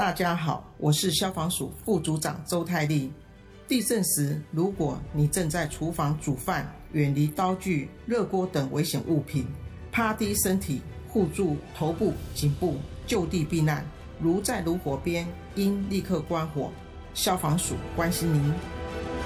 大家好，我是消防署副组长周泰丽。地震时，如果你正在厨房煮饭，远离刀具、热锅等危险物品，趴低身体，护住头部、颈部，就地避难。如在炉火边，应立刻关火。消防署关心您。